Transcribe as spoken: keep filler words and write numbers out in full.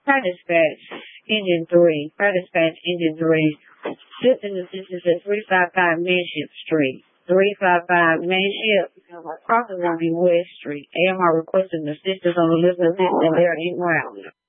Fire dispatch, engine three. Fire dispatch, engine three. System assistance at three fifty-five Manship Street. three fifty-five Manship, probably won't be West Street. A M R requesting assistance on the Elizabeth and they're en route.